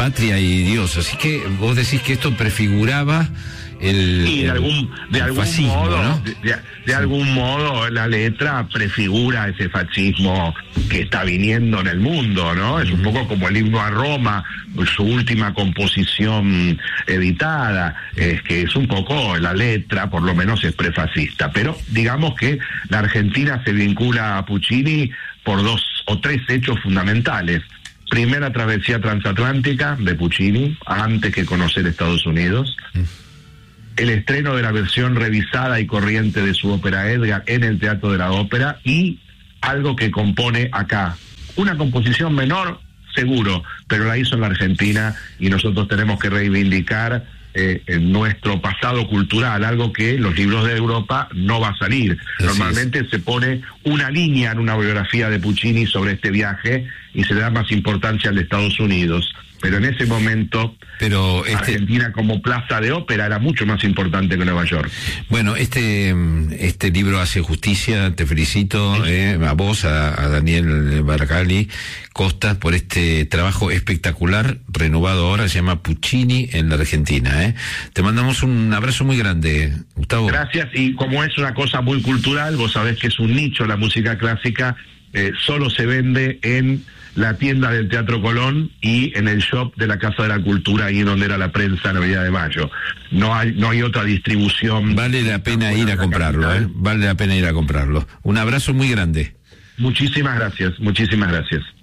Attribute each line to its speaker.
Speaker 1: patria y Dios. Así que vos decís que esto prefiguraba
Speaker 2: de algún
Speaker 1: fascismo,
Speaker 2: modo,
Speaker 1: ¿no?
Speaker 2: de algún modo la letra prefigura ese fascismo que está viniendo en el mundo, ¿no? Es un poco como el himno a Roma, su última composición editada, que es un poco la letra, por lo menos es prefascista, pero digamos que la Argentina se vincula a Puccini por 2 o 3 hechos fundamentales. Primera travesía transatlántica de Puccini, antes que conocer Estados Unidos. El estreno de la versión revisada y corriente de su ópera Edgar en el Teatro de la Ópera, y algo que compone acá. Una composición menor, seguro, pero la hizo en la Argentina y nosotros tenemos que reivindicar nuestro pasado cultural, algo que en los libros de Europa no va a salir. Normalmente se pone una línea en una biografía de Puccini sobre este viaje y se le da más importancia al de Estados Unidos. Pero en ese momento, Argentina como plaza de ópera era mucho más importante que Nueva York.
Speaker 1: Bueno, este libro hace justicia, te felicito, a vos, a Daniel Baracali Costa, por este trabajo espectacular, renovado ahora, se llama Puccini en la Argentina. Te mandamos un abrazo muy grande, Gustavo.
Speaker 2: Gracias, y como es una cosa muy cultural, vos sabés que es un nicho la música clásica, solo se vende en la tienda del Teatro Colón y en el shop de la Casa de la Cultura, ahí donde era la prensa en Avenida de Mayo. No hay otra distribución.
Speaker 1: Vale la pena ir a comprarlo, vale la pena ir a comprarlo. Un abrazo muy grande.
Speaker 2: Muchísimas gracias, muchísimas gracias.